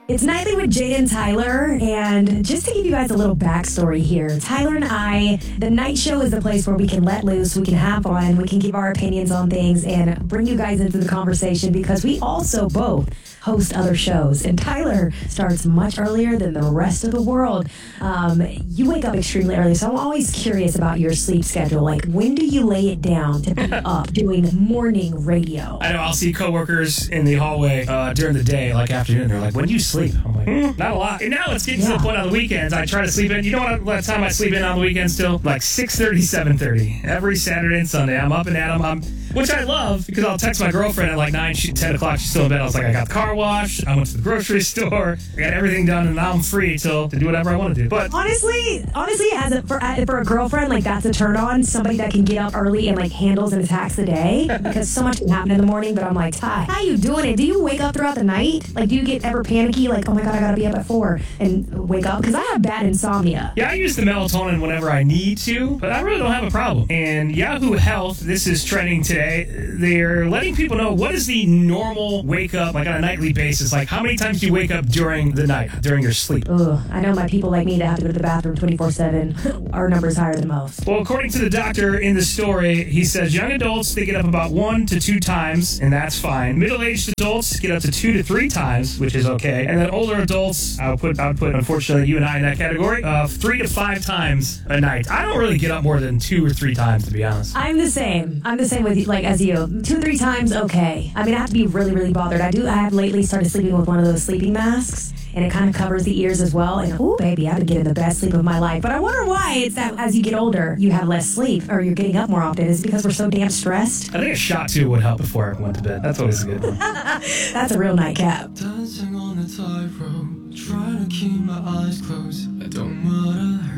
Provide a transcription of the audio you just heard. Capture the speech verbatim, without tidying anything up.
It's Nightly with Jade and Tyler, and just to give you guys a little backstory here, Tyler and I, the night show is the place where we can let loose, we can have fun, we can give our opinions on things, and bring you guys into the conversation because we also both host other shows, and Tyler starts much earlier than the rest of the world. Um, you wake up extremely early, so I'm always curious about your sleep schedule. Like, when do you lay it down to be up doing morning radio? I know I'll see coworkers in the hallway uh, during the day, like afternoon. They're like, "When do you sleep?" I'm like, mm, "Not a lot." And now it's getting yeah. to the point on the weekends. I try to sleep in. You know what? What time I sleep in on the weekends still? Like six thirty, seven thirty every Saturday and Sunday. I'm up and at 'em. I'm, which I love because I'll text my girlfriend at like nine, she, ten o'clock. She's still in bed. I was like, I got the car washed. I went to the grocery store. I got everything done, and now I'm free till to do whatever I want to do. But honestly, honestly, as a, for for a girlfriend, like that's a turn on. Somebody that can get up early and like handles and attacks the day because so much can happen in the morning. But I'm like, Ty, how you doing it? Do you wake up throughout the night? Like, do you get ever panicky? Like, oh my god, I gotta be up at four and wake up because I have bad insomnia. Yeah, I use the melatonin whenever I need to, but I really don't have a problem. And Yahoo Health, this is trending today. They're letting people know what is the normal wake up, like on a nightly basis. Like, how many times do you wake up during the night, during your sleep? Ugh, I know my people like me that have to go to the bathroom twenty-four seven. Our number's higher than most. Well, according to the doctor in the story, he says young adults, they get up about one to two times, and that's fine. Middle-aged adults get up to two to three times, which is okay. And then older adults, I would put, I would put unfortunately, you and I in that category, uh, three to five times a night. I don't really get up more than two or three times, to be honest. I'm the same. I'm the same with you, like as you. Two, three times, okay. I mean, I have to be really, really bothered. I do. I have lately started sleeping with one of those sleeping masks, and it kind of covers the ears as well. And oh, baby, I've been getting the best sleep of my life. But I wonder why it's that as you get older, you have less sleep, or you're getting up more often. Is it because we're so damn stressed? I think a shot too would help before I went to bed. That's always a good one. That's a real nightcap. Dancing on a tightrope, trying to keep my eyes closed. I don't wanna hurt